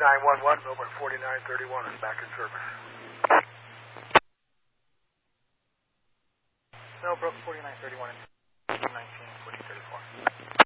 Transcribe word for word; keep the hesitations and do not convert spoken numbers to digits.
nine one one, Millburn forty-nine thirty-one is back in service. Millbrook forty-nine thirty-one, nineteen forty thirty-four.